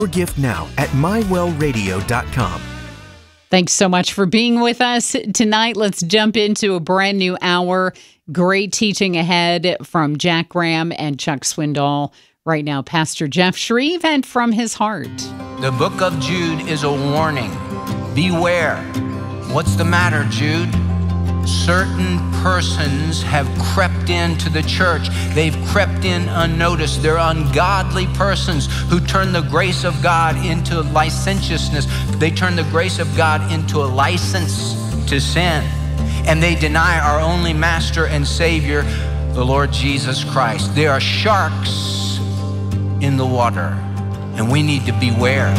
Your gift now at mywellradio.com. Thanks so much for being with us tonight. Let's jump into a brand new hour. Great teaching ahead from Jack Graham and Chuck Swindoll. Right now, Pastor Jeff Shreve and From His Heart. The book of Jude is a warning. Beware. What's the matter, Jude? Certain persons have crept into the church. They've crept in unnoticed. They're ungodly persons who turn the grace of God into licentiousness. They turn the grace of God into a license to sin. And they deny our only Master and Savior, the Lord Jesus Christ. There are sharks in the water, and we need to beware.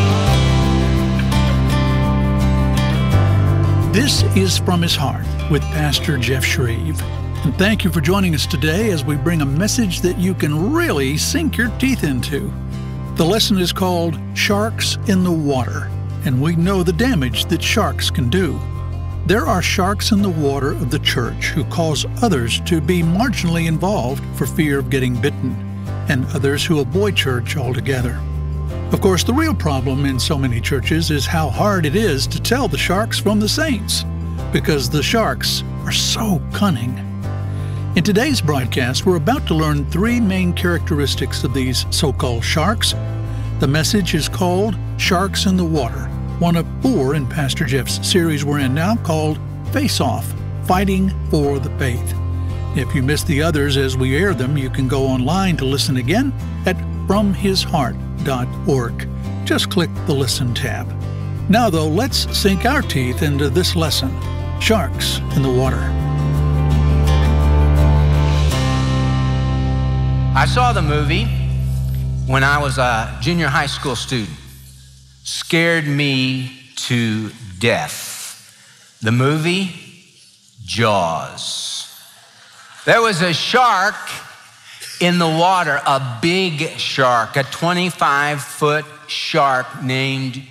This is From His Heart with Pastor Jeff Shreve. And thank you for joining us today as we bring a message that you can really sink your teeth into. The lesson is called Sharks in the Water, and we know the damage that sharks can do. There are sharks in the water of the church who cause others to be marginally involved for fear of getting bitten, and others who avoid church altogether. Of course, the real problem in so many churches is how hard it is to tell the sharks from the saints, because the sharks are so cunning. In today's broadcast, we're about to learn three main characteristics of these so-called sharks. The message is called Sharks in the Water, one of four in Pastor Jeff's series we're in now called Face Off, Fighting for the Faith. If you missed the others as we air them, you can go online to listen again at FromHisHeart.org. Just click the Listen tab. Now, though, let's sink our teeth into this lesson, Sharks in the Water. I saw the movie when I was a junior high school student. Scared me to death. The movie, Jaws. There was a shark in the water, a big shark, a 25-foot shark named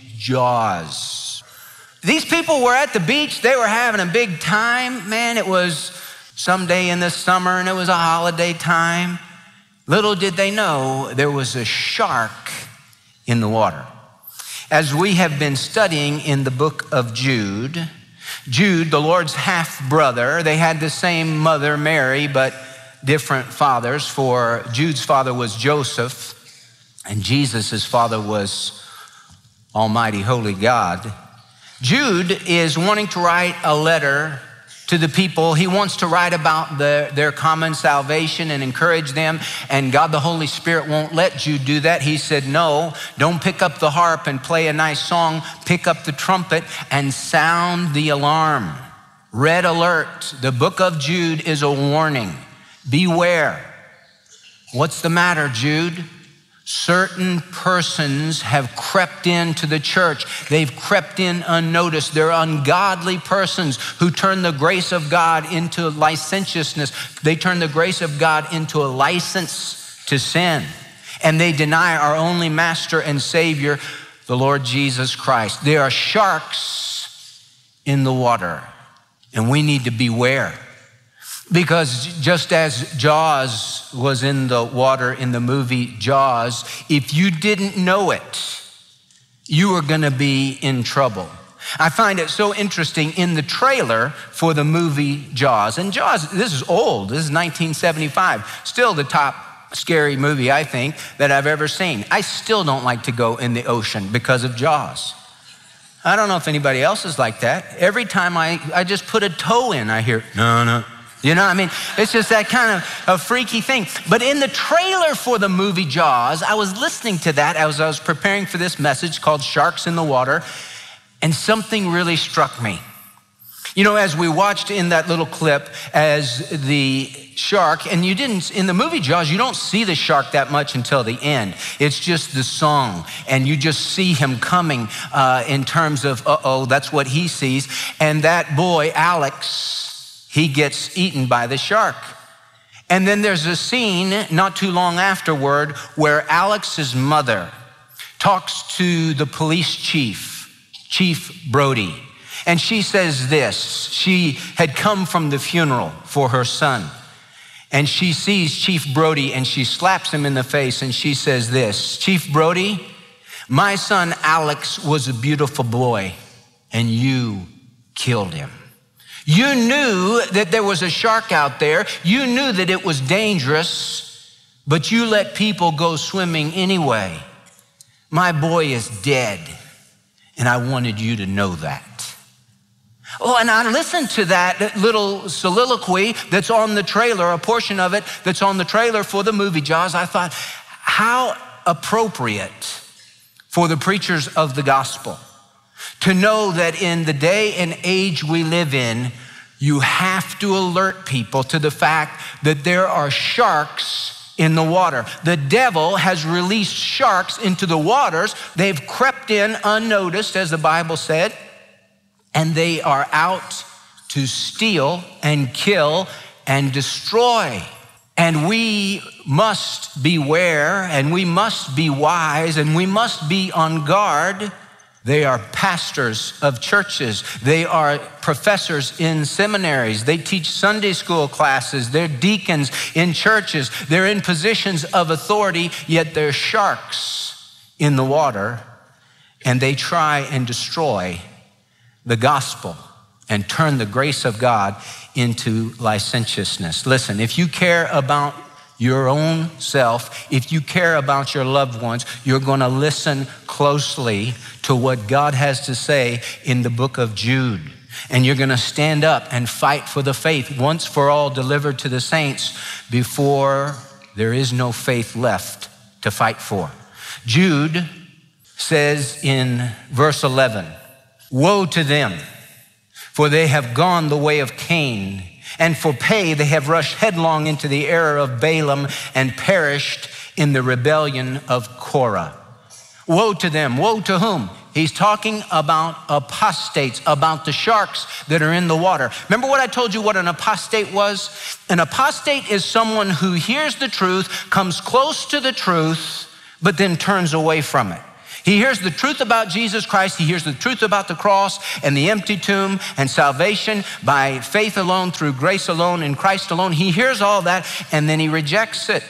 Jaws. These people were at the beach. They were having a big time. Man, it was someday in the summer and it was a holiday time. Little did they know there was a shark in the water. As we have been studying in the book of Jude, the Lord's half-brother, they had the same mother, Mary, but different fathers. For Jude's father was Joseph, and Jesus' father was Almighty Holy God. Jude is wanting to write a letter to the people. He wants to write about their common salvation and encourage them, and God the Holy Spirit won't let Jude do that. He said, no, don't pick up the harp and play a nice song. Pick up the trumpet and sound the alarm. Red alert. The book of Jude is a warning. Beware. What's the matter, Jude? Certain persons have crept into the church. They've crept in unnoticed. They're ungodly persons who turn the grace of God into licentiousness. They turn the grace of God into a license to sin. And they deny our only Master and Savior, the Lord Jesus Christ. There are sharks in the water, and we need to beware. Because just as Jaws was in the water in the movie Jaws, if you didn't know it, you were going to be in trouble. I find it so interesting in the trailer for the movie Jaws. And Jaws, this is old. This is 1975. Still the top scary movie, I think, that I've ever seen. I still don't like to go in the ocean because of Jaws. I don't know if anybody else is like that. Every time I just put a toe in, I hear, no. You know what I mean? It's just that kind of a freaky thing. But in the trailer for the movie Jaws, I was listening to that as I was preparing for this message called Sharks in the Water, and something really struck me. You know, as we watched in that little clip as the shark, and in the movie Jaws, you don't see the shark that much until the end. It's just the song, and you just see him coming in terms of, that's what he sees. And that boy, Alex, he gets eaten by the shark. And then there's a scene not too long afterward where Alex's mother talks to the police chief, Chief Brody. And she says this. She had come from the funeral for her son. And she sees Chief Brody and she slaps him in the face and she says this, Chief Brody, My son Alex was a beautiful boy, and you killed him. You knew that there was a shark out there. You knew that it was dangerous, but you let people go swimming anyway. My boy is dead, and I wanted you to know that. Oh, and I listened to that little soliloquy that's on the trailer, a portion of it that's on the trailer for the movie Jaws. I thought, how appropriate for the preachers of the gospel to know that in the day and age we live in, you have to alert people to the fact that there are sharks in the water. The devil has released sharks into the waters. They've crept in unnoticed, as the Bible said, and they are out to steal and kill and destroy. And we must beware, and we must be wise, and we must be on guard. They are pastors of churches. They are professors in seminaries. They teach Sunday school classes. They're deacons in churches. They're in positions of authority, yet they're sharks in the water, and they try and destroy the gospel and turn the grace of God into licentiousness. Listen, if you care about your own self, if you care about your loved ones, you're going to listen closely to what God has to say in the book of Jude. And you're going to stand up and fight for the faith once for all delivered to the saints before there is no faith left to fight for. Jude says in verse 11, "Woe to them, for they have gone the way of Cain, and for pay they have rushed headlong into the error of Balaam and perished in the rebellion of Korah." Woe to them. Woe to whom? He's talking about apostates, about the sharks that are in the water. Remember what I told you what an apostate was? An apostate is someone who hears the truth, comes close to the truth, but then turns away from it. He hears the truth about Jesus Christ. He hears the truth about the cross and the empty tomb and salvation by faith alone, through grace alone, in Christ alone. He hears all that, and then he rejects it.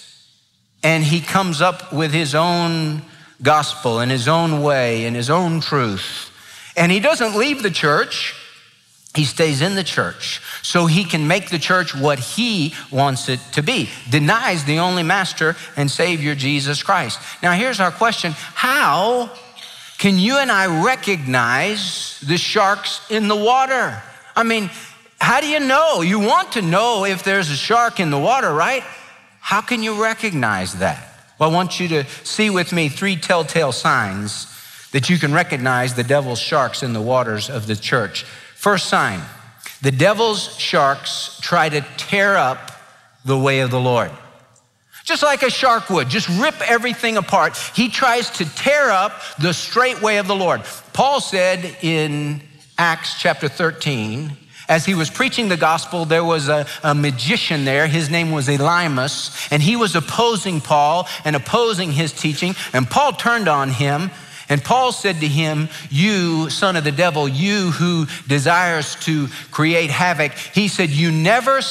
And he comes up with his own gospel and his own way and his own truth. And he doesn't leave the church. He stays in the church so he can make the church what he wants it to be. Denies the only master and savior, Jesus Christ. Now here's our question. How can you and I recognize the sharks in the water? I mean, how do you know? You want to know if there's a shark in the water, right? How can you recognize that? Well, I want you to see with me 3 telltale signs that you can recognize the devil's sharks in the waters of the church. First sign, the devil's sharks try to tear up the way of the Lord. Just like a shark would, just rip everything apart. He tries to tear up the straight way of the Lord. Paul said in Acts chapter 13, as he was preaching the gospel, there was a magician there. His name was Elymas, and he was opposing Paul and opposing his teaching. And Paul turned on him, and Paul said to him, "You son of the devil, you who desires to create havoc," he said, "you never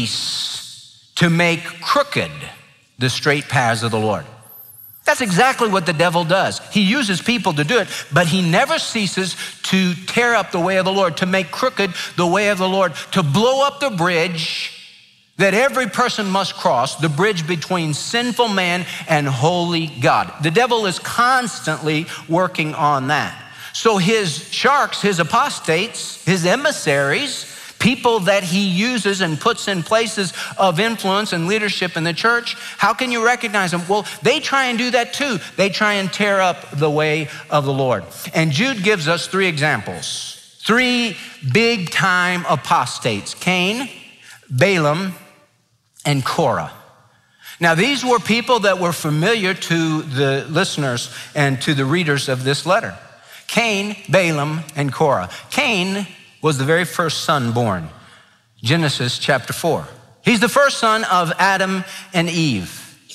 cease to make crooked the straight paths of the Lord." That's exactly what the devil does. He uses people to do it, but he never ceases to tear up the way of the Lord, to make crooked the way of the Lord, to blow up the bridge that every person must cross, the bridge between sinful man and holy God. The devil is constantly working on that. So his sharks, his apostates, his emissaries, people that he uses and puts in places of influence and leadership in the church, how can you recognize them? Well, they try and do that too. They try and tear up the way of the Lord. And Jude gives us 3 examples, 3 big time apostates: Cain, Balaam, and Korah. Now, these were people that were familiar to the listeners and to the readers of this letter. Cain, Balaam, and Korah. Cain was the very first son born. Genesis chapter 4. He's the first son of Adam and Eve.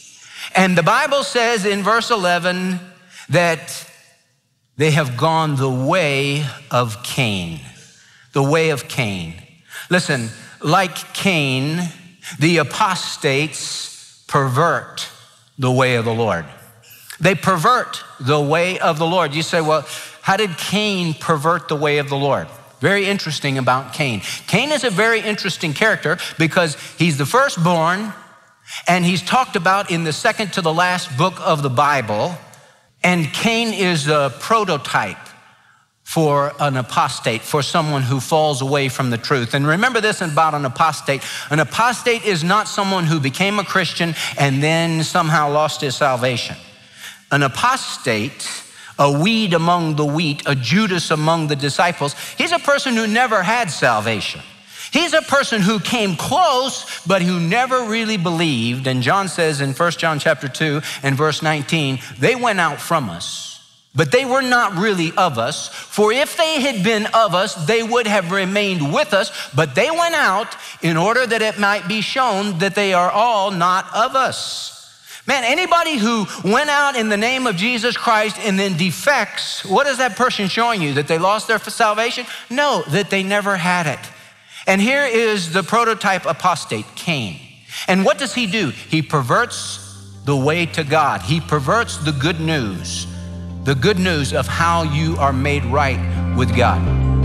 And the Bible says in verse 11 that they have gone the way of Cain. The way of Cain. Listen, like Cain, the apostates pervert the way of the Lord. They pervert the way of the Lord. You say, well, how did Cain pervert the way of the Lord? Very interesting about Cain. Cain is a very interesting character because he's the firstborn, and he's talked about in the second to the last book of the Bible. And Cain is a prototype for an apostate, for someone who falls away from the truth. And remember this about an apostate. An apostate is not someone who became a Christian and then somehow lost his salvation. An apostate, a weed among the wheat, a Judas among the disciples, he's a person who never had salvation. He's a person who came close, but who never really believed. And John says in 1 John chapter 2 and verse 19, they went out from us, but they were not really of us. For if they had been of us, they would have remained with us. But they went out in order that it might be shown that they are all not of us. Man, anybody who went out in the name of Jesus Christ and then defects, what is that person showing you? That they lost their salvation? No, that they never had it. And here is the prototype apostate, Cain. And what does he do? He perverts the way to God. He perverts the good news of how you are made right with God.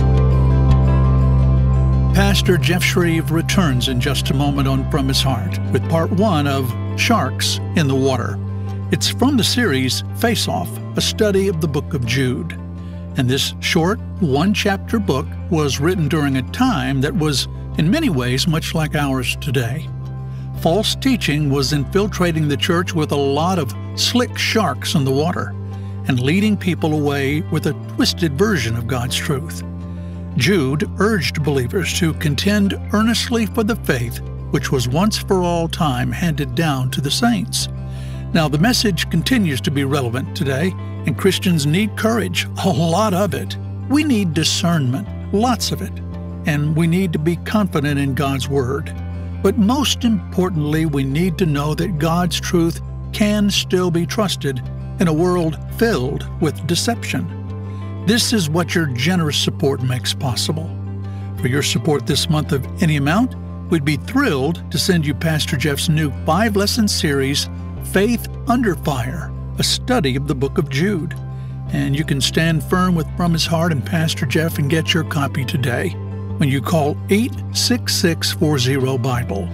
Pastor Jeff Shreve returns in just a moment on From His Heart with part 1 of Sharks in the Water. It's from the series Face Off, a study of the book of Jude. And this short, one-chapter book was written during a time that was, in many ways, much like ours today. False teaching was infiltrating the church with a lot of slick sharks in the water and leading people away with a twisted version of God's truth. Jude urged believers to contend earnestly for the faith which was once for all time handed down to the saints. Now, the message continues to be relevant today, and Christians need courage, a lot of it. We need discernment, lots of it, and we need to be confident in God's Word. But most importantly, we need to know that God's truth can still be trusted in a world filled with deception. This is what your generous support makes possible. For your support this month of any amount, we'd be thrilled to send you Pastor Jeff's new 5-lesson series, Faith Under Fire, a study of the book of Jude. And you can stand firm with From His Heart and Pastor Jeff and get your copy today when you call 866-40-BIBLE,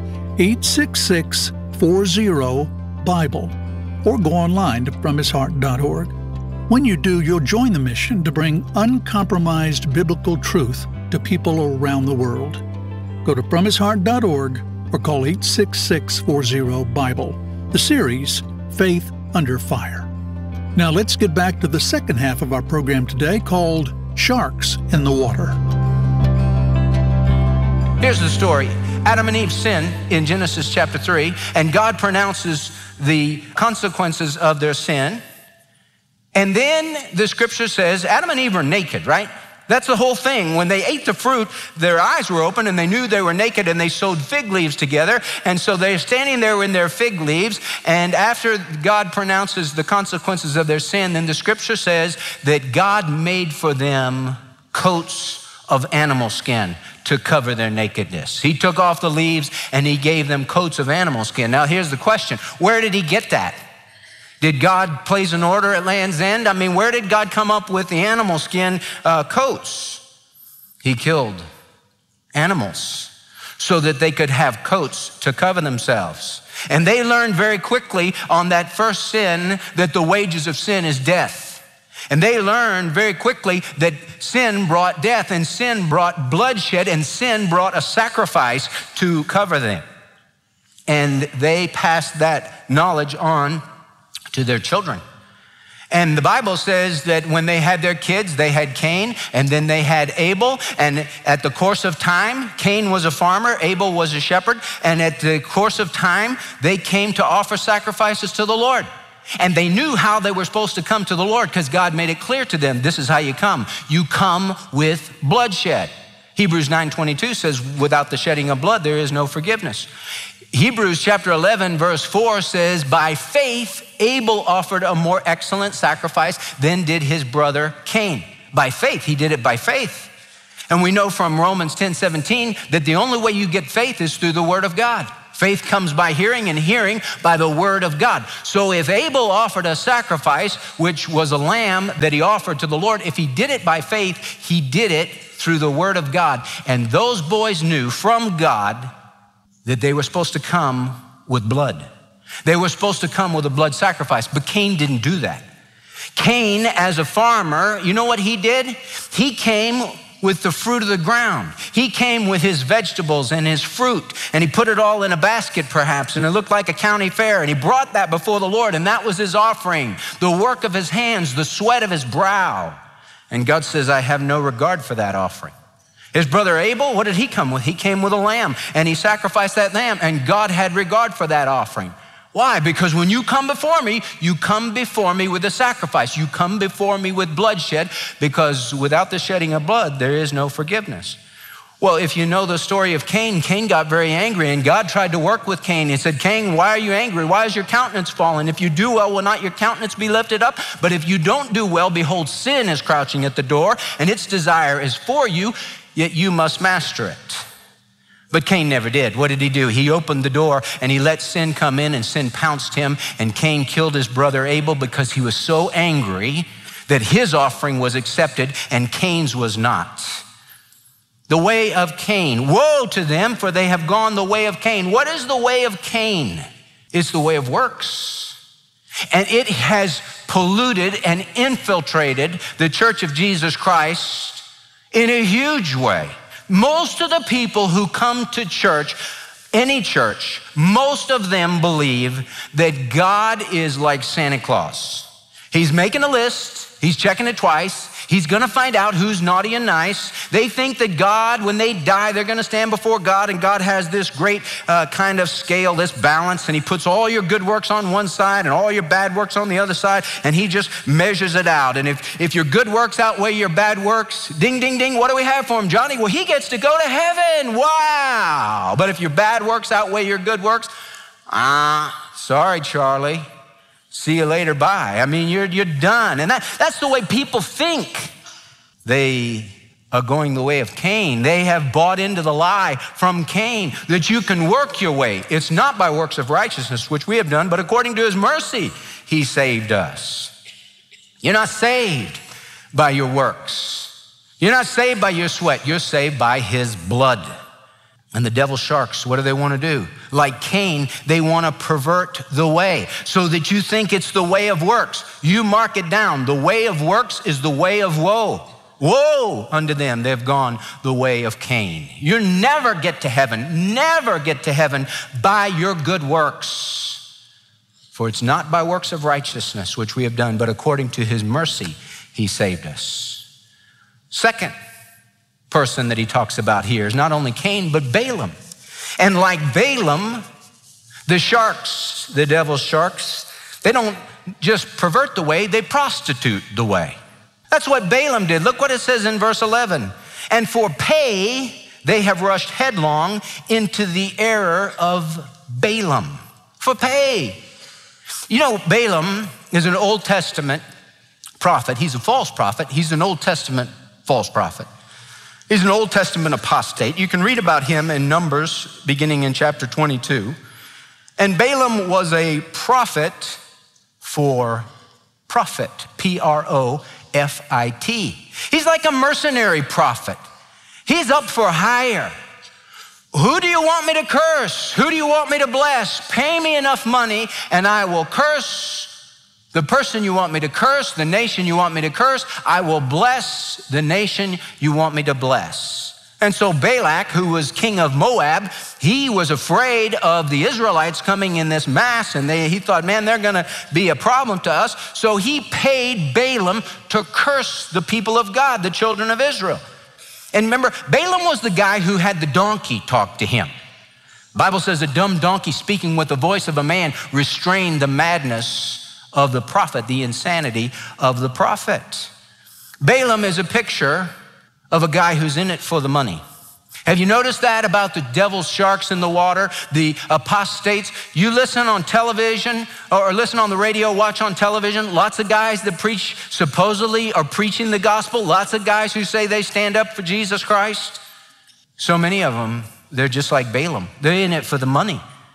866-40-BIBLE, or go online to FromHisHeart.org. When you do, you'll join the mission to bring uncompromised biblical truth to people around the world. Go to FromHisHeart.org or call 866-40-BIBLE. The series, Faith Under Fire. Now let's get back to the second half of our program today called Sharks in the Water. Here's the story. Adam and Eve sin in Genesis chapter 3, and God pronounces the consequences of their sin. And then the scripture says Adam and Eve are naked, right? That's the whole thing. When they ate the fruit, their eyes were open and they knew they were naked, and they sewed fig leaves together. And so they're standing there in their fig leaves. And after God pronounces the consequences of their sin, then the scripture says that God made for them coats of animal skin to cover their nakedness. He took off the leaves and he gave them coats of animal skin. Now here's the question. Where did he get that? Did God place an order at Land's End? I mean, where did God come up with the animal skin coats? He killed animals so that they could have coats to cover themselves. And they learned very quickly on that first sin that the wages of sin is death. And they learned very quickly that sin brought death, and sin brought bloodshed, and sin brought a sacrifice to cover them. And they passed that knowledge on to their children. And the Bible says that when they had their kids, they had Cain, and then they had Abel. And at the course of time, Cain was a farmer, Abel was a shepherd. And at the course of time, they came to offer sacrifices to the Lord. And they knew how they were supposed to come to the Lord because God made it clear to them, this is how you come. You come with bloodshed. Hebrews 9:22 says, without the shedding of blood, there is no forgiveness. Hebrews chapter 11 verse 4 says, by faith, Abel offered a more excellent sacrifice than did his brother Cain. By faith, he did it by faith. And we know from Romans 10:17 that the only way you get faith is through the word of God. Faith comes by hearing, and hearing by the word of God. So if Abel offered a sacrifice, which was a lamb that he offered to the Lord, if he did it by faith, he did it through the word of God. And those boys knew from God that they were supposed to come with blood. They were supposed to come with a blood sacrifice, but Cain didn't do that. Cain, as a farmer, you know what he did? He came with the fruit of the ground. He came with his vegetables and his fruit, and he put it all in a basket perhaps, and it looked like a county fair, and he brought that before the Lord, and that was his offering, the work of his hands, the sweat of his brow. And God says, I have no regard for that offering. His brother Abel, what did he come with? He came with a lamb, and he sacrificed that lamb, and God had regard for that offering. Why? Because when you come before me with a sacrifice. You come before me with bloodshed, because without the shedding of blood, there is no forgiveness. Well, if you know the story of Cain, Cain got very angry, and God tried to work with Cain. He said, Cain, why are you angry? Why is your countenance fallen? If you do well, will not your countenance be lifted up? But if you don't do well, behold, sin is crouching at the door, and its desire is for you, yet you must master it. But Cain never did. What did he do? He opened the door and he let sin come in, and sin pounced him, and Cain killed his brother Abel because he was so angry that his offering was accepted and Cain's was not. The way of Cain. Woe to them, for they have gone the way of Cain. What is the way of Cain? It's the way of works. And it has polluted and infiltrated the Church of Jesus Christ in a huge way. Most of the people who come to church, any church, most of them believe that God is like Santa Claus. He's making a list, he's checking it twice, he's gonna find out who's naughty and nice. They think that God, when they die, they're gonna stand before God, and God has this great kind of scale, this balance, and he puts all your good works on one side and all your bad works on the other side, and he just measures it out. And if your good works outweigh your bad works, ding, ding, ding, what do we have for him, Johnny? Well, he gets to go to heaven, wow. But if your bad works outweigh your good works, sorry, Charlie. See you later, bye. I mean, you're done. And that's the way people think. They are going the way of Cain. They have bought into the lie from Cain that you can work your way. It's not by works of righteousness, which we have done, but according to his mercy, he saved us. You're not saved by your works. You're not saved by your sweat. You're saved by his blood. And the devil sharks, what do they want to do? Like Cain, they want to pervert the way so that you think it's the way of works. You mark it down. The way of works is the way of woe. Woe unto them, they've gone the way of Cain. You never get to heaven by your good works. For it's not by works of righteousness which we have done, but according to his mercy, he saved us. Second person that he talks about here is not only Cain, but Balaam. And like Balaam, the sharks, the devil's sharks, they don't just pervert the way, they prostitute the way. That's what Balaam did. Look what it says in verse 11. And for pay, they have rushed headlong into the error of Balaam. For pay. You know, Balaam is an Old Testament prophet. He's a false prophet. He's an Old Testament false prophet. He's an Old Testament apostate. You can read about him in Numbers, beginning in chapter 22. And Balaam was a prophet for profit, P-R-O-F-I-T. He's like a mercenary prophet. He's up for hire. Who do you want me to curse? Who do you want me to bless? Pay me enough money and I will curse the person you want me to curse, the nation you want me to curse. I will bless the nation you want me to bless. And so Balak, who was king of Moab, he was afraid of the Israelites coming in this mass, and he thought, man, they're gonna be a problem to us. So he paid Balaam to curse the people of God, the children of Israel. And remember, Balaam was the guy who had the donkey talk to him. The Bible says a dumb donkey speaking with the voice of a man restrained the madness of the prophet, the insanity of the prophet. Balaam is a picture of a guy who's in it for the money. Have you noticed that about the devil's sharks in the water, the apostates? You listen on television or listen on the radio, watch on television, lots of guys that preach, supposedly are preaching the gospel, lots of guys who say they stand up for Jesus Christ. So many of them, they're just like Balaam. They're in it for the money.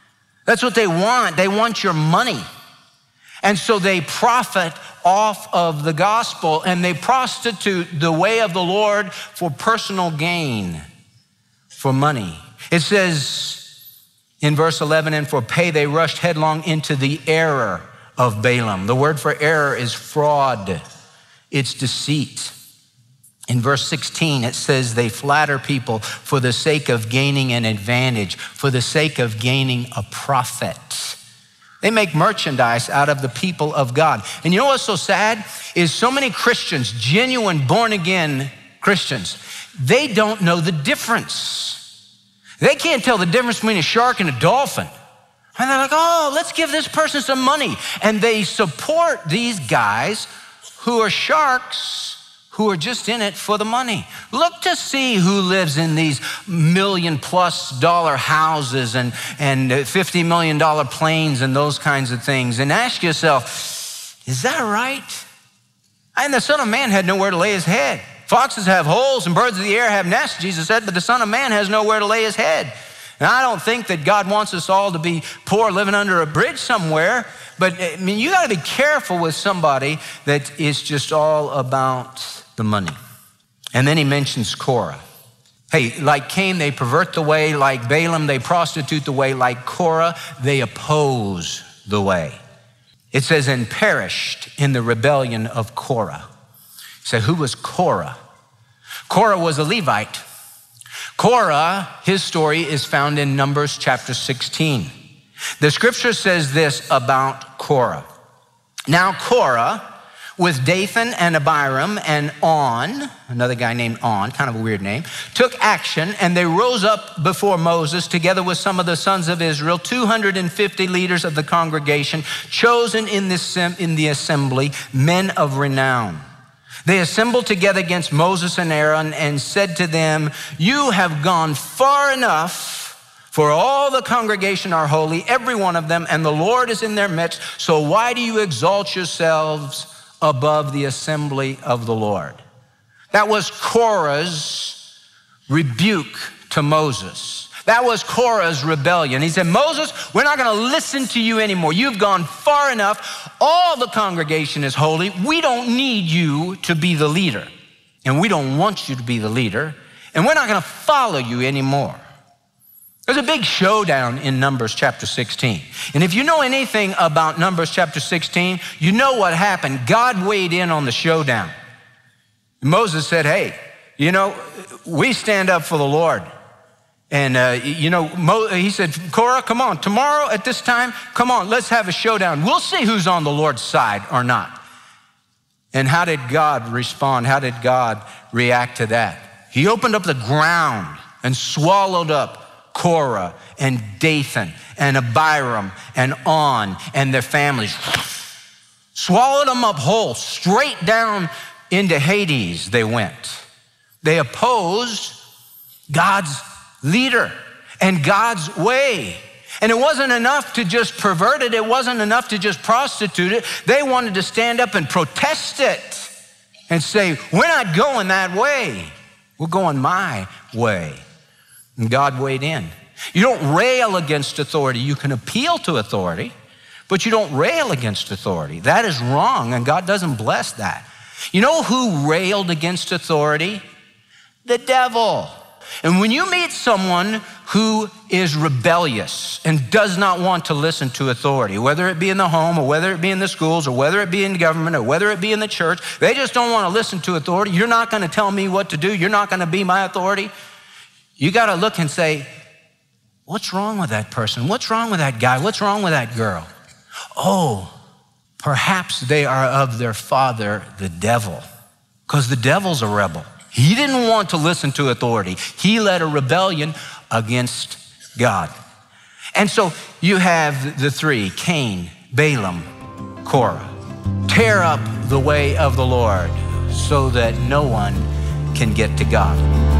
That's what they want. They want your money. And so they profit off of the gospel, and they prostitute the way of the Lord for personal gain, for money. It says in verse 11, and for pay they rushed headlong into the error of Balaam. The word for error is fraud. It's deceit. In verse 16, it says they flatter people for the sake of gaining an advantage, for the sake of gaining a profit. They make merchandise out of the people of God. And you know what's so sad is so many Christians, genuine born-again Christians, they don't know the difference. They can't tell the difference between a shark and a dolphin. And they're like, oh, let's give this person some money. And they support these guys who are sharks, who are just in it for the money. Look to see who lives in these $1 million+ houses and $50 million planes and those kinds of things, and ask yourself, is that right? And the Son of Man had nowhere to lay his head. Foxes have holes and birds of the air have nests, Jesus said, but the Son of Man has nowhere to lay his head. And I don't think that God wants us all to be poor living under a bridge somewhere, but I mean, you gotta be careful with somebody that is just all about the money. And then he mentions Korah. Hey, like Cain, they pervert the way. Like Balaam, they prostitute the way. Like Korah, they oppose the way. It says, and perished in the rebellion of Korah. So who was Korah? Korah was a Levite. Korah, his story is found in Numbers chapter 16. The scripture says this about Korah. Now Korah, with Dathan and Abiram and On, another guy named On, kind of a weird name, took action, and they rose up before Moses together with some of the sons of Israel, 250 leaders of the congregation, chosen in the assembly, men of renown. They assembled together against Moses and Aaron and said to them, you have gone far enough, for all the congregation are holy, every one of them, and the Lord is in their midst, so why do you exalt yourselves above the assembly of the Lord? That was Korah's rebuke to Moses. That was Korah's rebellion. He said, Moses, we're not going to listen to you anymore. You've gone far enough. All the congregation is holy. We don't need you to be the leader, and we don't want you to be the leader, and we're not going to follow you anymore. There's a big showdown in Numbers chapter 16. And if you know anything about Numbers chapter 16, you know what happened. God weighed in on the showdown. Moses said, hey, you know, we stand up for the Lord. And, he said, Korah, come on, tomorrow at this time, come on, let's have a showdown. We'll see who's on the Lord's side or not. And how did God respond? How did God react to that? He opened up the ground and swallowed up Korah and Dathan and Abiram and On and their families. Swallowed them up whole, straight down into Hades they went. They opposed God's leader and God's way. And it wasn't enough to just pervert it. It wasn't enough to just prostitute it. They wanted to stand up and protest it and say, we're not going that way. We're going my way. And God weighed in. You don't rail against authority. You can appeal to authority, but you don't rail against authority. That is wrong, and God doesn't bless that. You know who railed against authority? The devil. And when you meet someone who is rebellious and does not want to listen to authority, whether it be in the home or whether it be in the schools or whether it be in the government or whether it be in the church, they just don't want to listen to authority. You're not going to tell me what to do. You're not going to be my authority. You got to look and say, what's wrong with that person? What's wrong with that guy? What's wrong with that girl? Oh, perhaps they are of their father, the devil, because the devil's a rebel. He didn't want to listen to authority. He led a rebellion against God. And so you have the three, Cain, Balaam, Korah. Tear up the way of the Lord so that no one can get to God.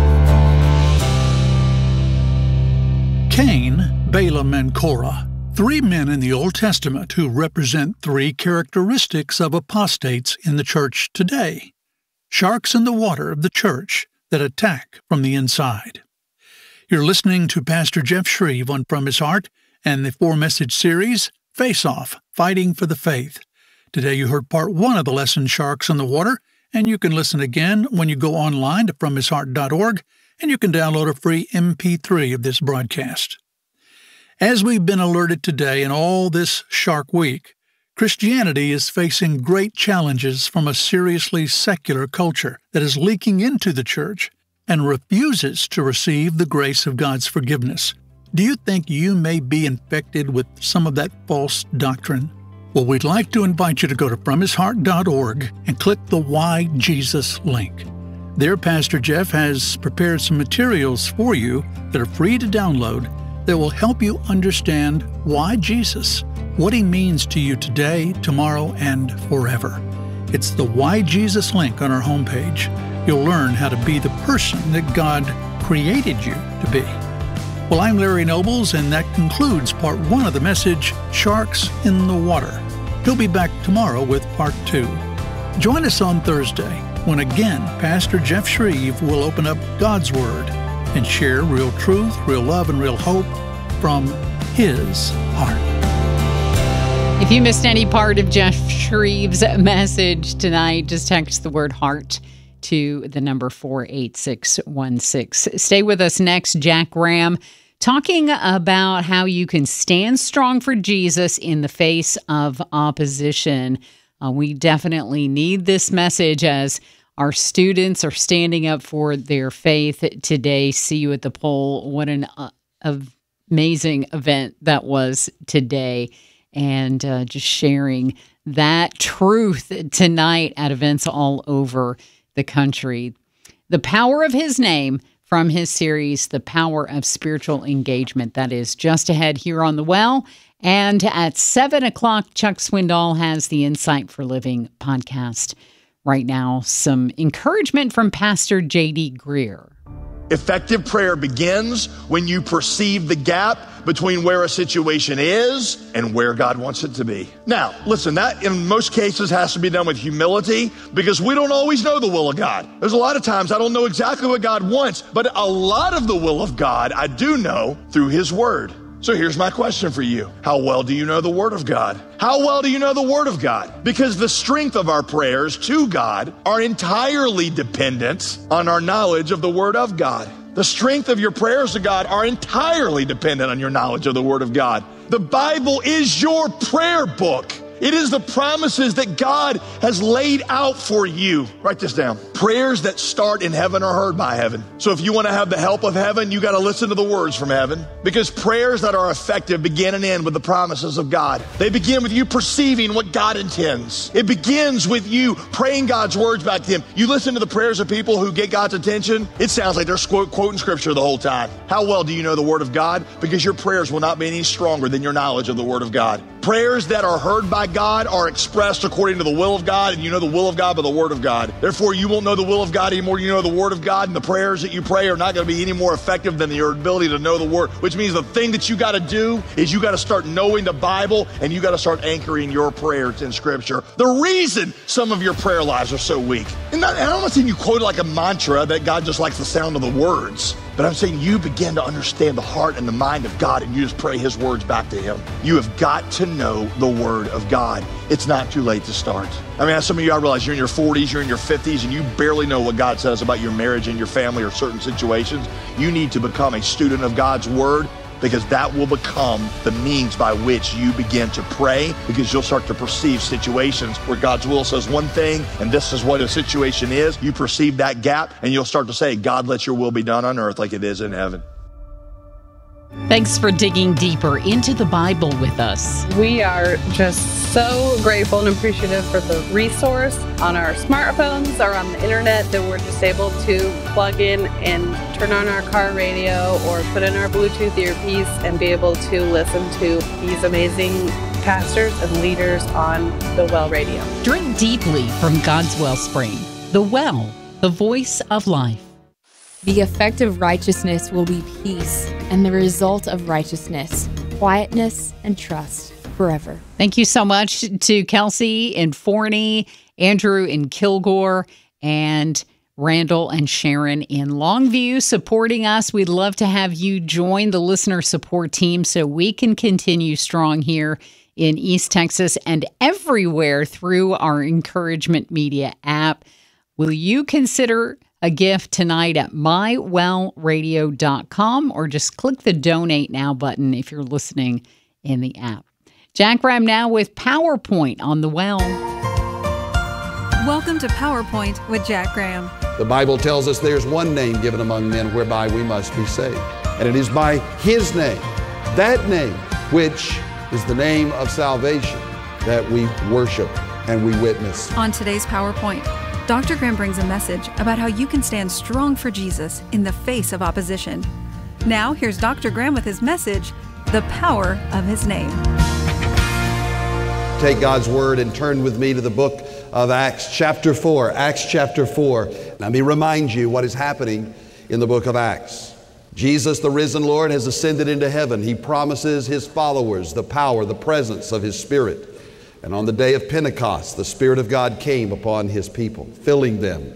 Cain, Balaam, and Korah, three men in the Old Testament who represent three characteristics of apostates in the church today. Sharks in the water of the church that attack from the inside. You're listening to Pastor Jeff Shreve on From His Heart, and the 4-message series, Face Off, Fighting for the Faith. Today you heard part 1 of the lesson, Sharks in the Water, and you can listen again when you go online to FromHisHeart.org, and you can download a free MP3 of this broadcast. As we've been alerted today in all this Shark Week, Christianity is facing great challenges from a seriously secular culture that is leaking into the church and refuses to receive the grace of God's forgiveness. Do you think you may be infected with some of that false doctrine? Well, we'd like to invite you to go to FromHisHeart.org and click the Why Jesus link. There, Pastor Jeff has prepared some materials for you that are free to download that will help you understand why Jesus, what he means to you today, tomorrow, and forever. It's the Why Jesus link on our homepage. You'll learn how to be the person that God created you to be. Well, I'm Larry Nobles, and that concludes part 1 of the message, Sharks in the Water. He'll be back tomorrow with part 2. Join us on Thursday when again Pastor Jeff Shreve will open up God's Word and share real truth, real love, and real hope from his heart. If you missed any part of Jeff Shreve's message tonight, just text the word heart to the number 48616. Stay with us next. Jack Graham talking about how you can stand strong for Jesus in the face of opposition. We definitely need this message as our students are standing up for their faith today. See you at the poll. What an amazing event that was today. And just sharing that truth tonight at events all over the country. The power of his name from his series, The Power of Spiritual Engagement. That is just ahead here on The Well. And at 7 o'clock, Chuck Swindoll has the Insight for Living podcast. Right now, some encouragement from Pastor J.D. Greer. Effective prayer begins when you perceive the gap between where a situation is and where God wants it to be. Now, listen, that in most cases has to be done with humility because we don't always know the will of God. There's a lot of times I don't know exactly what God wants, but a lot of the will of God I do know through His Word. So here's my question for you. How well do you know the Word of God? How well do you know the Word of God? Because the strength of our prayers to God are entirely dependent on our knowledge of the Word of God. The strength of your prayers to God are entirely dependent on your knowledge of the Word of God. The Bible is your prayer book. It is the promises that God has laid out for you. Write this down. Prayers that start in heaven are heard by heaven. So if you want to have the help of heaven, you got to listen to the words from heaven. Because prayers that are effective begin and end with the promises of God. They begin with you perceiving what God intends. It begins with you praying God's words back to Him. You listen to the prayers of people who get God's attention, it sounds like they're quoting scripture the whole time. How well do you know the Word of God? Because your prayers will not be any stronger than your knowledge of the Word of God. Prayers that are heard by God are expressed according to the will of God, and you know the will of God by the Word of God. Therefore, you won't know the will of God anymore. You know the Word of God, and the prayers that you pray are not going to be any more effective than your ability to know the Word, which means the thing that you got to do is you got to start knowing the Bible, and you got to start anchoring your prayers in Scripture. The reason some of your prayer lives are so weak, and I'm not saying you quote like a mantra that God just likes the sound of the words, but I'm saying you begin to understand the heart and the mind of God, and you just pray His words back to Him. You have got to know the Word of God. It's not too late to start. I mean, some of you, I realize you're in your 40s, you're in your 50s, and you barely know what God says about your marriage and your family or certain situations. You need to become a student of God's Word, because that will become the means by which you begin to pray, because you'll start to perceive situations where God's will says one thing and this is what a situation is. You perceive that gap and you'll start to say, God, let your will be done on earth like it is in heaven. Thanks for digging deeper into the Bible with us. We are just so grateful and appreciative for the resource on our smartphones or on the internet that we're just able to plug in and turn on our car radio or put in our Bluetooth earpiece and be able to listen to these amazing pastors and leaders on the Well Radio. Drink deeply from God's wellspring. The Well, the voice of life. The effect of righteousness will be peace, and the result of righteousness, quietness and trust forever. Thank you so much to Kelsey in Forney, Andrew in Kilgore, and Randall and Sharon in Longview supporting us. We'd love to have you join the listener support team so we can continue strong here in East Texas and everywhere through our Encouragement Media app. Will you consider a gift tonight at mywellradio.com or just click the Donate Now button if you're listening in the app. Jack Graham now with PowerPoint on the Well. Welcome to PowerPoint with Jack Graham. The Bible tells us there's one name given among men whereby we must be saved. And it is by His name, that name, which is the name of salvation, that we worship and we witness. On today's PowerPoint, Dr. Graham brings a message about how you can stand strong for Jesus in the face of opposition. Now, here's Dr. Graham with his message, The Power of His Name. Take God's Word and turn with me to the book of Acts chapter 4. Acts chapter 4. Let me remind you what is happening in the book of Acts. Jesus, the risen Lord, has ascended into heaven. He promises His followers the power, the presence of His Spirit. And on the day of Pentecost, the Spirit of God came upon His people, filling them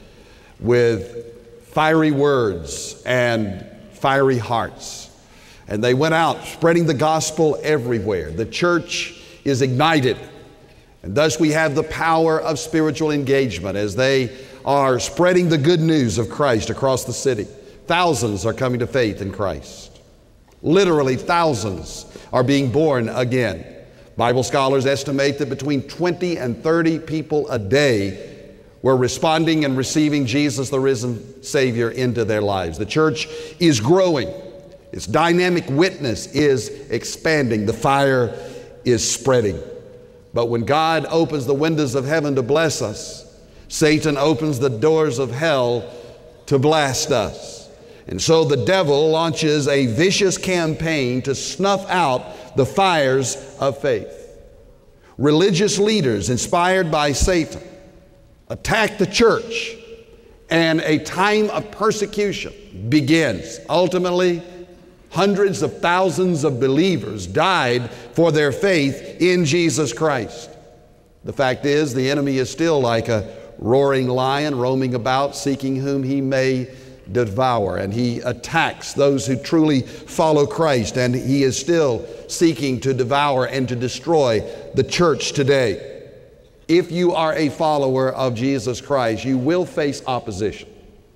with fiery words and fiery hearts. And they went out spreading the gospel everywhere. The church is ignited. And thus we have the power of spiritual engagement as they are spreading the good news of Christ across the city. Thousands are coming to faith in Christ. Literally thousands are being born again. Bible scholars estimate that between 20 and 30 people a day were responding and receiving Jesus, the risen Savior, into their lives. The church is growing. Its dynamic witness is expanding. The fire is spreading. But when God opens the windows of heaven to bless us, Satan opens the doors of hell to blast us. And so the devil launches a vicious campaign to snuff out the fires of faith. Religious leaders inspired by Satan attack the church, and a time of persecution begins. Ultimately, hundreds of thousands of believers died for their faith in Jesus Christ. The fact is, the enemy is still like a roaring lion roaming about, seeking whom he may devour. And he attacks those who truly follow Christ, and he is still seeking to devour and to destroy the church today. If you are a follower of Jesus Christ, you will face opposition.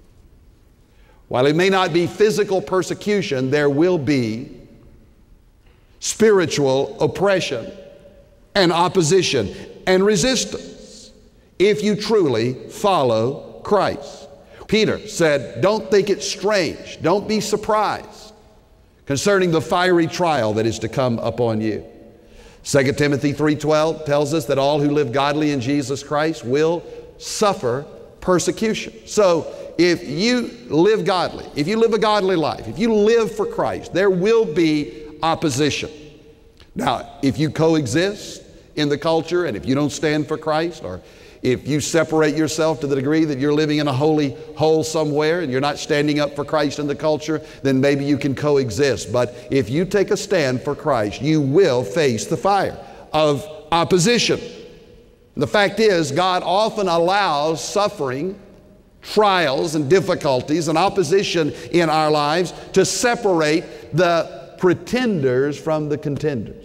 While it may not be physical persecution, there will be spiritual oppression and opposition and resistance if you truly follow Christ. Peter said, don't think it strange, don't be surprised concerning the fiery trial that is to come upon you. 2 Timothy 3:12 tells us that all who live godly in Jesus Christ will suffer persecution. So if you live godly, if you live a godly life, if you live for Christ, there will be opposition. Now, if you coexist in the culture and if you don't stand for Christ, or if you separate yourself to the degree that you're living in a holy hole somewhere and you're not standing up for Christ in the culture, then maybe you can coexist. But if you take a stand for Christ, you will face the fire of opposition. The fact is, God often allows suffering, trials and difficulties and opposition in our lives to separate the pretenders from the contenders.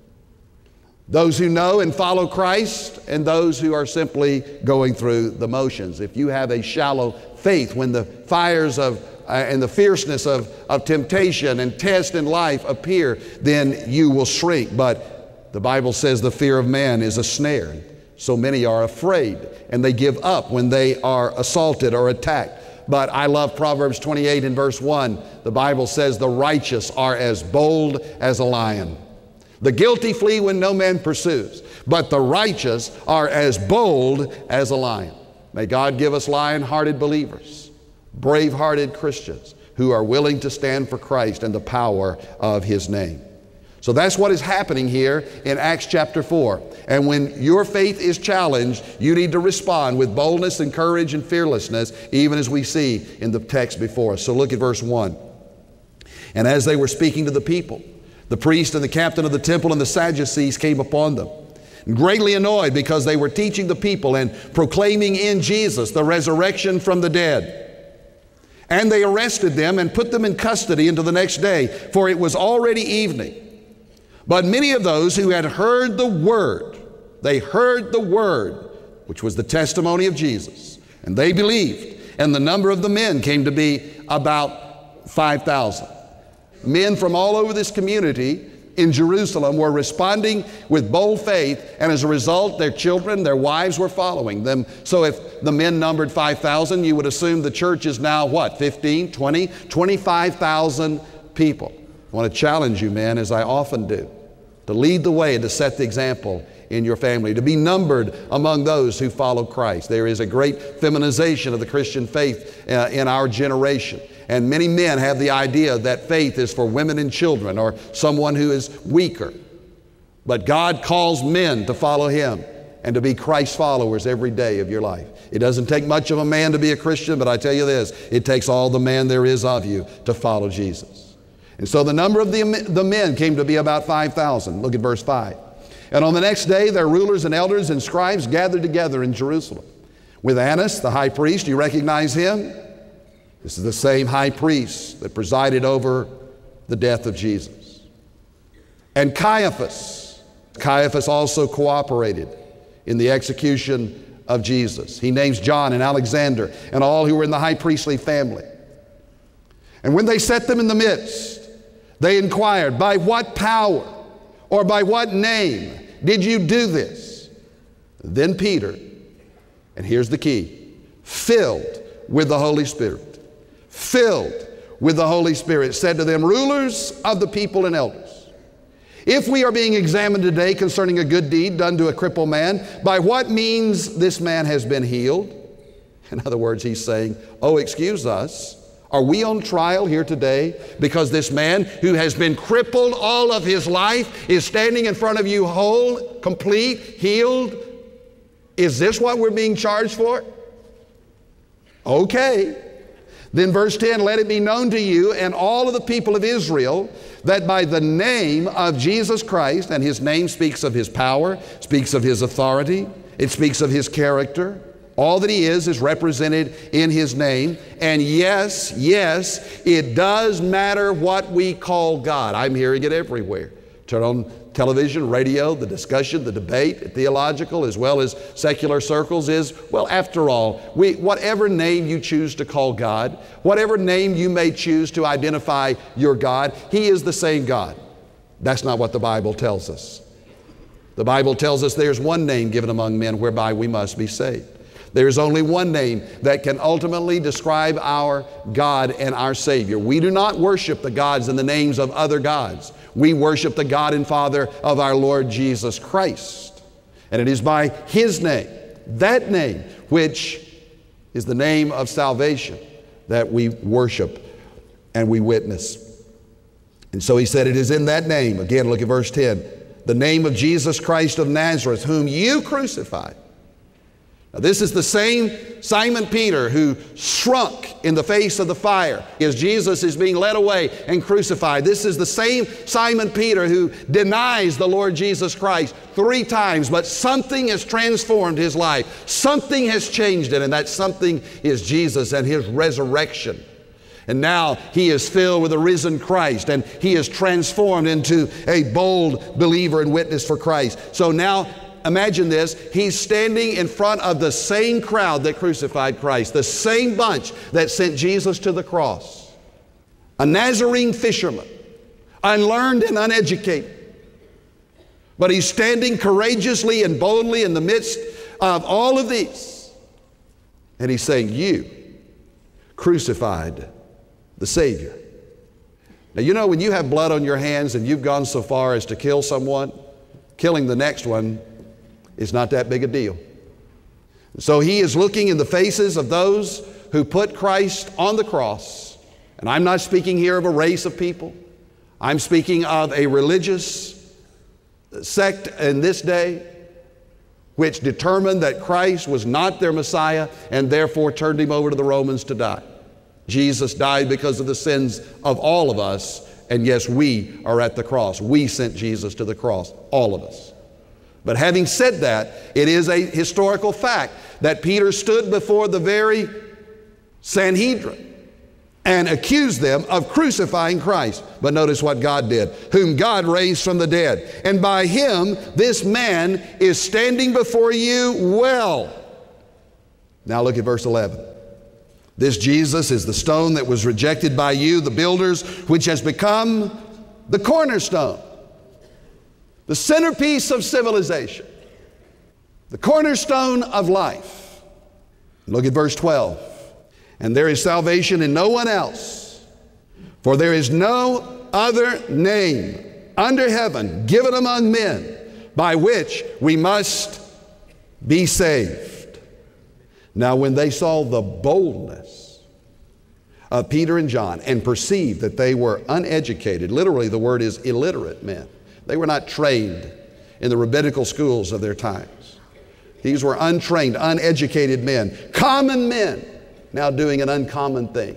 Those who know and follow Christ and those who are simply going through the motions. If you have a shallow faith, when the fires of and the fierceness of temptation and test in life appear, then you will shrink. But the Bible says the fear of man is a snare. So many are afraid and they give up when they are assaulted or attacked. But I love Proverbs 28 and verse 1. The Bible says the righteous are as bold as a lion. The guilty flee when no man pursues, but the righteous are as bold as a lion. May God give us lion-hearted believers, brave-hearted Christians who are willing to stand for Christ and the power of His name. So that's what is happening here in Acts chapter 4. And when your faith is challenged, you need to respond with boldness and courage and fearlessness, even as we see in the text before us. So look at verse 1. And as they were speaking to the people, the priest and the captain of the temple and the Sadducees came upon them. greatly annoyed because they were teaching the people and proclaiming in Jesus the resurrection from the dead. And they arrested them and put them in custody until the next day, for it was already evening. But many of those who had heard the word, they heard the word, which was the testimony of Jesus, and they believed. And the number of the men came to be about 5,000. Men from all over this community in Jerusalem were responding with bold faith, and as a result, their children, their wives were following them. So if the men numbered 5,000, you would assume the church is now what, 15, 20, 25,000 people. I want to challenge you, men, as I often do, to lead the way and to set the example in your family, to be numbered among those who follow Christ. There is a great feminization of the Christian faith in our generation. And many men have the idea that faith is for women and children or someone who is weaker. But God calls men to follow Him and to be Christ followers every day of your life. It doesn't take much of a man to be a Christian, but I tell you this, it takes all the man there is of you to follow Jesus. And so the number of the men came to be about 5,000. Look at verse 5. And on the next day, their rulers and elders and scribes gathered together in Jerusalem with Annas, the high priest. You recognize him? This is the same high priest that presided over the death of Jesus. And Caiaphas. Caiaphas also cooperated in the execution of Jesus. He names John and Alexander and all who were in the high priestly family. And when they set them in the midst, they inquired, by what power or by what name did you do this? Then Peter, and here's the key, filled with the Holy Spirit, said to them, rulers of the people and elders, if we are being examined today concerning a good deed done to a crippled man, by what means this man has been healed? In other words, he's saying, oh, excuse us. Are we on trial here today because this man who has been crippled all of his life is standing in front of you whole, complete, healed? Is this what we're being charged for? Okay. Then verse 10, let it be known to you and all of the people of Israel that by the name of Jesus Christ, and His name speaks of His power, speaks of His authority, it speaks of His character. All that He is represented in His name. And yes, it does matter what we call God. I'm hearing it everywhere. Turn on television, radio, the discussion, the debate, theological as well as secular circles is, well, after all, whatever name you choose to call God, whatever name you may choose to identify your God, He is the same God. That's not what the Bible tells us. The Bible tells us there's one name given among men whereby we must be saved. There's only one name that can ultimately describe our God and our Savior. We do not worship the gods and the names of other gods. We worship the God and Father of our Lord Jesus Christ. And it is by His name, that name, which is the name of salvation, that we worship and we witness. And so He said, it is in that name, again, look at verse 10, the name of Jesus Christ of Nazareth, whom you crucified. Now, this is the same Simon Peter who shrunk in the face of the fire as Jesus is being led away and crucified. This is the same Simon Peter who denies the Lord Jesus Christ 3 times, but something has transformed his life. Something has changed it, and that something is Jesus and His resurrection. And now he is filled with the risen Christ, and he is transformed into a bold believer and witness for Christ. So now, imagine this, he's standing in front of the same crowd that crucified Christ, the same bunch that sent Jesus to the cross. A Nazarene fisherman, unlearned and uneducated. But he's standing courageously and boldly in the midst of all of these. And he's saying, you crucified the Savior. Now, you know, when you have blood on your hands and you've gone so far as to kill someone, killing the next one is not that big a deal. So he is looking in the faces of those who put Christ on the cross. And I'm not speaking here of a race of people. I'm speaking of a religious sect in this day which determined that Christ was not their Messiah and therefore turned Him over to the Romans to die. Jesus died because of the sins of all of us, and yes, we are at the cross. We sent Jesus to the cross, all of us. But having said that, it is a historical fact that Peter stood before the very Sanhedrin and accused them of crucifying Christ. But notice what God did, whom God raised from the dead. And by him, this man is standing before you well. Now look at verse 11. This Jesus is the stone that was rejected by you, the builders, which has become the cornerstone, the centerpiece of civilization, the cornerstone of life. Look at verse 12. And there is salvation in no one else, for there is no other name under heaven given among men by which we must be saved. Now when they saw the boldness of Peter and John and perceived that they were uneducated, literally the word is illiterate men. They were not trained in the rabbinical schools of their times. These were untrained, uneducated men, common men, now doing an uncommon thing.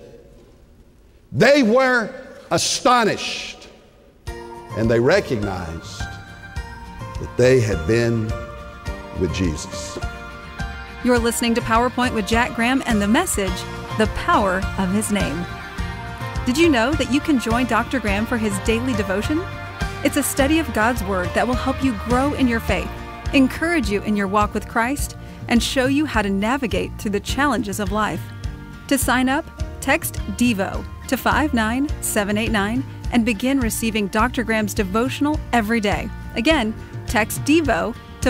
They were astonished, and they recognized that they had been with Jesus. You're listening to PowerPoint with Jack Graham and the message, The Power of His Name. Did you know that you can join Dr. Graham for his daily devotion? It's a study of God's Word that will help you grow in your faith, encourage you in your walk with Christ, and show you how to navigate through the challenges of life. To sign up, text DEVO to 59789 and begin receiving Dr. Graham's devotional every day. Again, text DEVO to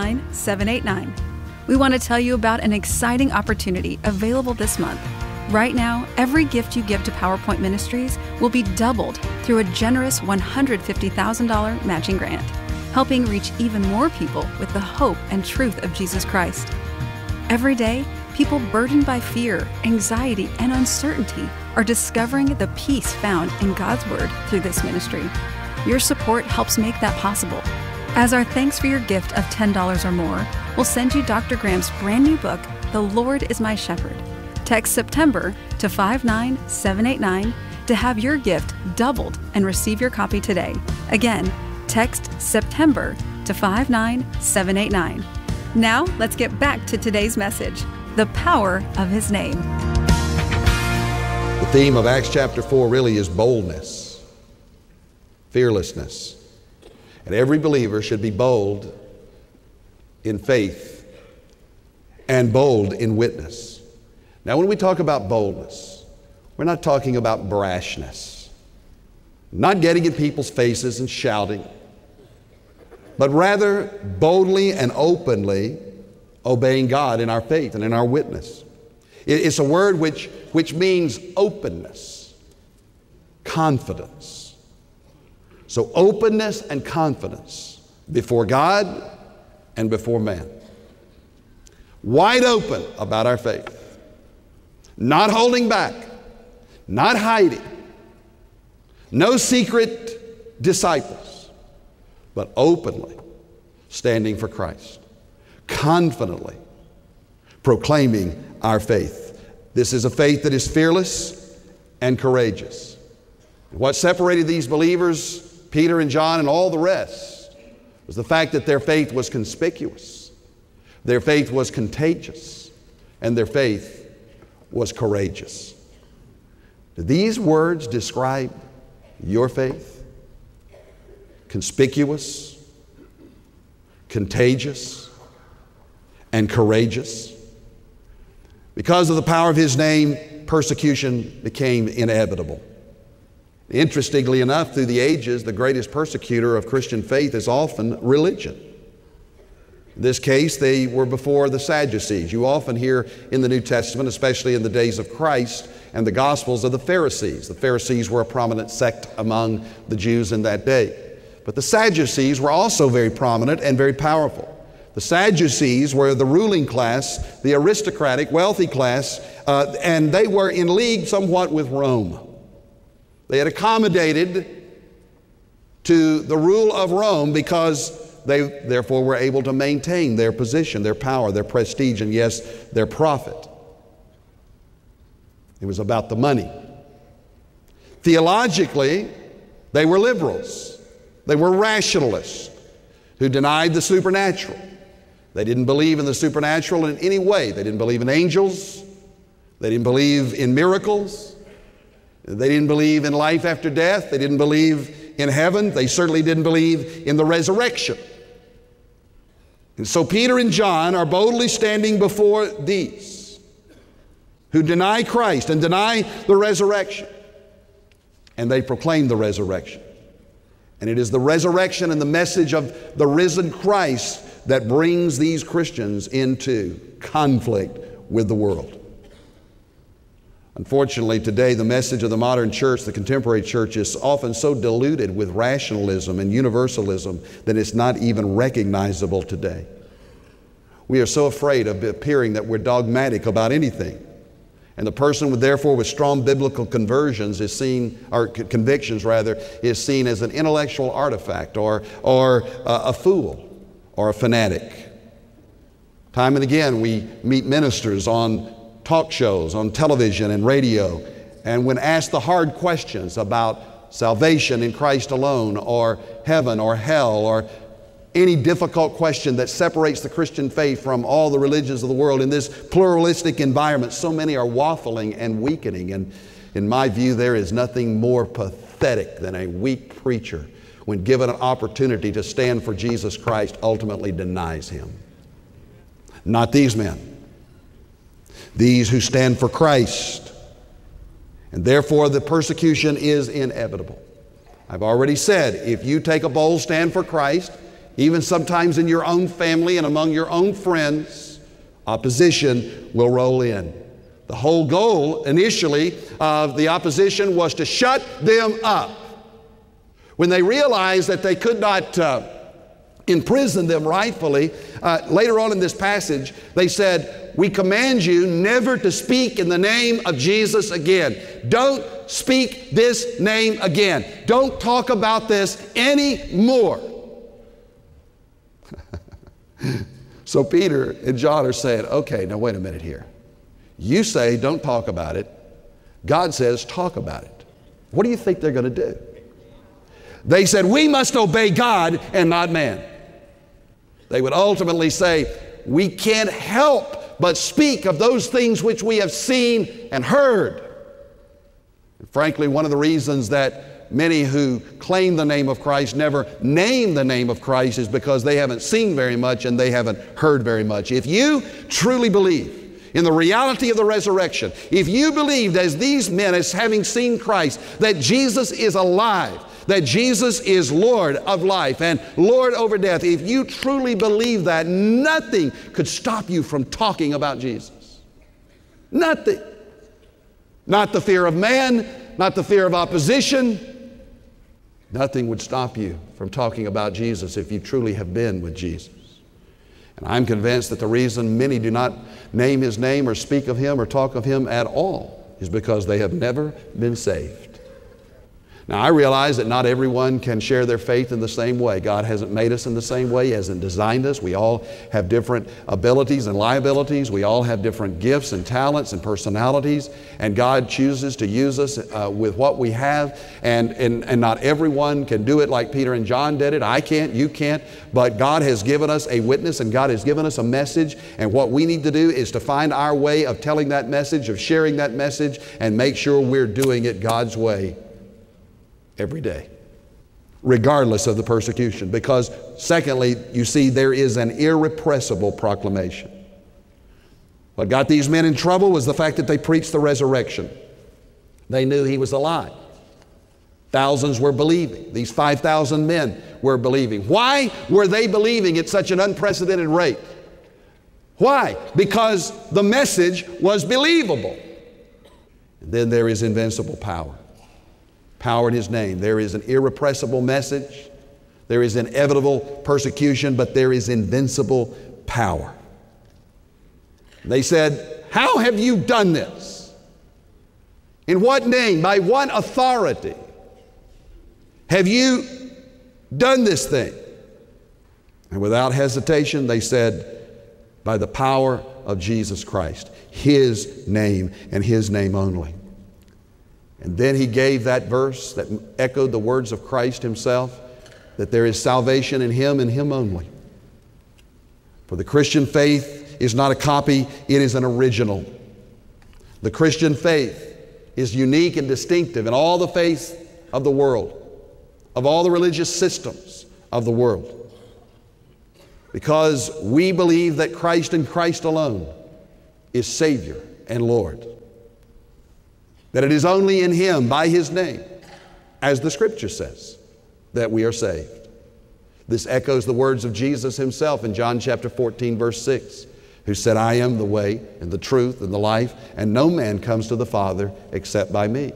59789. We want to tell you about an exciting opportunity available this month. Right now, every gift you give to PowerPoint Ministries will be doubled through a generous $150,000 matching grant, helping reach even more people with the hope and truth of Jesus Christ. Every day, people burdened by fear, anxiety, and uncertainty are discovering the peace found in God's Word through this ministry. Your support helps make that possible. As our thanks for your gift of $10 or more, we'll send you Dr. Graham's brand new book, The Lord is My Shepherd. Text September to 59789 to have your gift doubled and receive your copy today. Again, text September to 59789. Now, let's get back to today's message, the power of His name. The theme of Acts chapter 4 really is boldness, fearlessness. And every believer should be bold in faith and bold in witness. Now, when we talk about boldness, we're not talking about brashness, not getting in people's faces and shouting, but rather boldly and openly obeying God in our faith and in our witness. It's a word which means openness, confidence. So openness and confidence before God and before man. Wide open about our faith. Not holding back, not hiding. No secret disciples, but openly standing for Christ. Confidently proclaiming our faith. This is a faith that is fearless and courageous. What separated these believers, Peter and John and all the rest, was the fact that their faith was conspicuous, their faith was contagious, and their faith was courageous. Do these words describe your faith? Conspicuous, contagious, and courageous. Because of the power of His name, persecution became inevitable. Interestingly enough, through the ages, the greatest persecutor of Christian faith is often religion. In this case, they were before the Sadducees. You often hear in the New Testament, especially in the days of Christ and the Gospels, of the Pharisees. The Pharisees were a prominent sect among the Jews in that day. But the Sadducees were also very prominent and very powerful. The Sadducees were the ruling class, the aristocratic, wealthy class, and they were in league somewhat with Rome. They had accommodated to the rule of Rome because they therefore were able to maintain their position, their power, their prestige, and yes, their profit. It was about the money. Theologically, they were liberals. They were rationalists. who denied the supernatural. They didn't believe in the supernatural in any way. They didn't believe in angels. They didn't believe in miracles. They didn't believe in life after death. They didn't believe in heaven. They certainly didn't believe in the resurrection. And so Peter and John are boldly standing before these who deny Christ and deny the resurrection. And they proclaim the resurrection. And it is the resurrection and the message of the risen Christ that brings these Christians into conflict with the world. Unfortunately, today, the message of the modern church, the contemporary church, is often so diluted with rationalism and universalism that it's not even recognizable today. We are so afraid of appearing that we're dogmatic about anything. And the person with strong biblical convictions is seen as an intellectual artifact or a fool or a fanatic. Time and again, we meet ministers on talk shows, on television and radio, and when asked the hard questions about salvation in Christ alone, or heaven or hell, or any difficult question that separates the Christian faith from all the religions of the world, in this pluralistic environment, so many are waffling and weakening. And in my view, there is nothing more pathetic than a weak preacher, when given an opportunity to stand for Jesus Christ, ultimately denies Him. Not these men. These who stand for Christ. And therefore the persecution is inevitable. I've already said, if you take a bold stand for Christ, even sometimes in your own family and among your own friends, opposition will roll in. The whole goal initially of the opposition was to shut them up. When they realized that they could not imprison them rightfully, later on in this passage, they said, "We command you never to speak in the name of Jesus again." Don't speak this name again. Don't talk about this anymore. So Peter and John are saying, okay, now wait a minute here. You say don't talk about it. God says talk about it. What do you think they're going to do? They said, we must obey God and not man. They would ultimately say, we can't help but speak of those things which we have seen and heard. And frankly, one of the reasons that many who claim the name of Christ never name the name of Christ is because they haven't seen very much and they haven't heard very much. If you truly believe in the reality of the resurrection, if you believed as these men, as having seen Christ, that Jesus is alive, that Jesus is Lord of life and Lord over death, if you truly believe that, nothing could stop you from talking about Jesus. Nothing. Not the fear of man, not the fear of opposition. Nothing would stop you from talking about Jesus if you truly have been with Jesus. And I'm convinced that the reason many do not name His name or speak of Him or talk of Him at all is because they have never been saved. Now, I realize that not everyone can share their faith in the same way. God hasn't made us in the same way. He hasn't designed us. We all have different abilities and liabilities. We all have different gifts and talents and personalities. And God chooses to use us with what we have. And not everyone can do it like Peter and John did it. I can't, you can't. But God has given us a witness and God has given us a message. And what we need to do is to find our way of telling that message, of sharing that message, and make sure we're doing it God's way every day, regardless of the persecution. Because secondly, you see, there is an irrepressible proclamation. What got these men in trouble was the fact that they preached the resurrection. They knew He was alive. Thousands were believing. These 5,000 men were believing. Why were they believing at such an unprecedented rate? Why? Because the message was believable. And then there is invincible power. Power in His name. There is an irrepressible message. There is inevitable persecution, but there is invincible power. They said, how have you done this? In what name? By what authority have you done this thing? And without hesitation, they said, by the power of Jesus Christ, His name and His name only. And then he gave that verse that echoed the words of Christ Himself. that there is salvation in Him and Him only. For the Christian faith is not a copy, it is an original. The Christian faith is unique and distinctive in all the faiths of the world, of all the religious systems of the world. Because we believe that Christ and Christ alone is Savior and Lord. That it is only in Him, by His name, as the Scripture says, that we are saved. This echoes the words of Jesus Himself in John chapter 14, verse 6, who said, I am the way and the truth and the life, and no man comes to the Father except by me.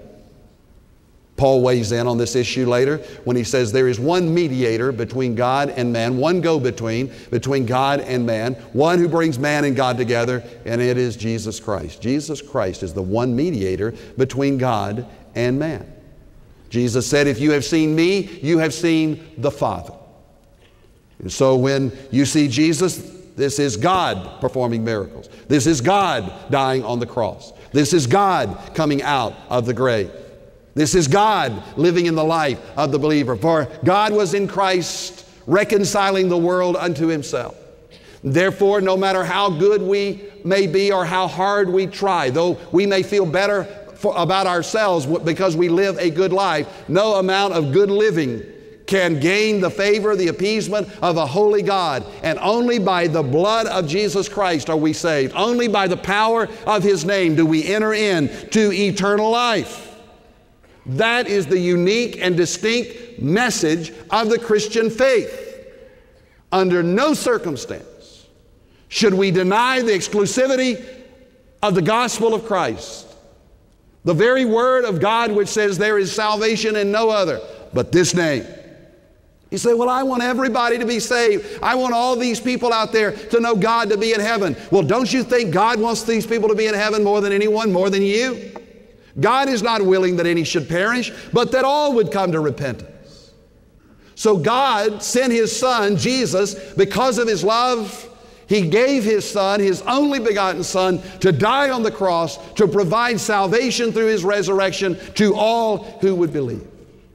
Paul weighs in on this issue later when he says there is one mediator between God and man, one go-between between God and man, one who brings man and God together, and it is Jesus Christ. Jesus Christ is the one mediator between God and man. Jesus said, if you have seen me, you have seen the Father. And so when you see Jesus, this is God performing miracles. This is God dying on the cross. This is God coming out of the grave. This is God living in the life of the believer. For God was in Christ reconciling the world unto Himself. Therefore, no matter how good we may be or how hard we try, though we may feel better about ourselves because we live a good life, no amount of good living can gain the favor, the appeasement of a holy God. And only by the blood of Jesus Christ are we saved. Only by the power of His name do we enter into eternal life. That is the unique and distinct message of the Christian faith. Under no circumstance should we deny the exclusivity of the gospel of Christ. The very word of God which says there is salvation in no other but this name. You say, well, I want everybody to be saved. I want all these people out there to know God, to be in heaven. Well, don't you think God wants these people to be in heaven more than anyone, more than you? God is not willing that any should perish, but that all would come to repentance. So God sent His Son, Jesus, because of His love. He gave His Son, His only begotten Son, to die on the cross to provide salvation through His resurrection to all who would believe.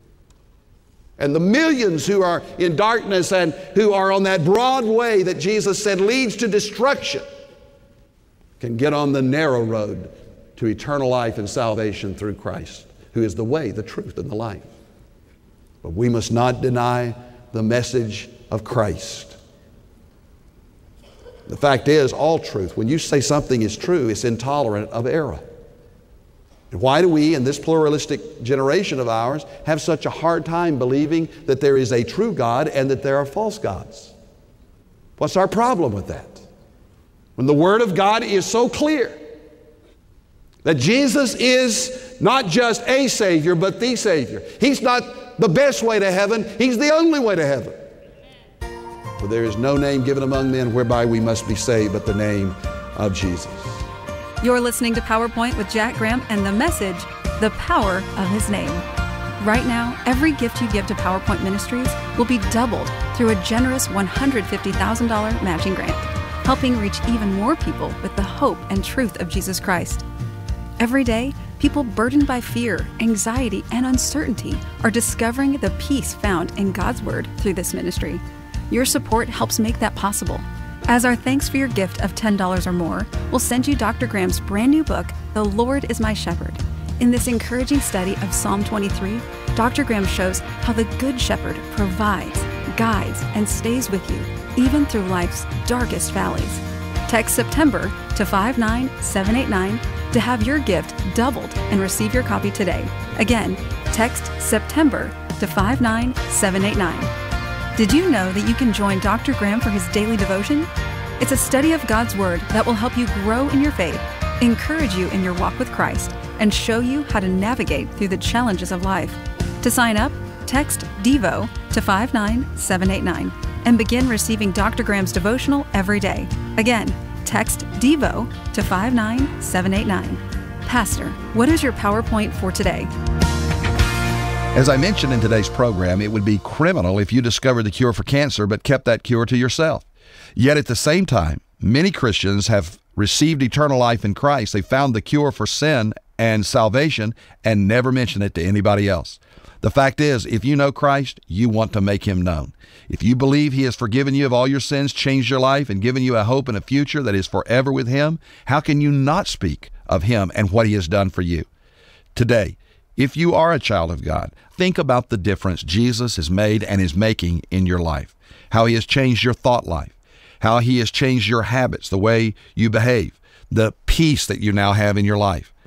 And the millions who are in darkness and who are on that broad way that Jesus said leads to destruction can get on the narrow road to eternal life and salvation through Christ, who is the way, the truth, and the life. But we must not deny the message of Christ. The fact is, all truth, when you say something is true, it's intolerant of error. And why do we, in this pluralistic generation of ours, have such a hard time believing that there is a true God and that there are false gods? What's our problem with that? When the Word of God is so clear that Jesus is not just a Savior, but the Savior. He's not the best way to heaven. He's the only way to heaven. For there is no name given among men whereby we must be saved but the name of Jesus. You're listening to PowerPoint with Jack Graham and the message, The Power of His Name. Right now, every gift you give to PowerPoint Ministries will be doubled through a generous $150,000 matching grant, helping reach even more people with the hope and truth of Jesus Christ. Every day, people burdened by fear, anxiety, and uncertainty are discovering the peace found in God's Word through this ministry. Your support helps make that possible. As our thanks for your gift of $10 or more, we'll send you Dr. Graham's brand new book, The Lord is My Shepherd. In this encouraging study of Psalm 23, Dr. Graham shows how the Good Shepherd provides, guides, and stays with you, even through life's darkest valleys. Text September to 59789 to have your gift doubled and receive your copy today. Again, text September to 59789. Did you know that you can join Dr. Graham for his daily devotion? It's a study of God's Word that will help you grow in your faith, encourage you in your walk with Christ, and show you how to navigate through the challenges of life. To sign up, text DEVO to 59789 and begin receiving Dr. Graham's devotional every day. Again, text DEVO to 59789. Pastor, what is your PowerPoint for today? As I mentioned in today's program, it would be criminal if you discovered the cure for cancer but kept that cure to yourself. Yet at the same time, many Christians have received eternal life in Christ. They found the cure for sin and salvation and never mention it to anybody else. The fact is, if you know Christ, you want to make him known. If you believe he has forgiven you of all your sins, changed your life, and given you a hope and a future that is forever with him, how can you not speak of him and what he has done for you? Today, if you are a child of God, think about the difference Jesus has made and is making in your life, how he has changed your thought life, how he has changed your habits, the way you behave, the peace that you now have in your life.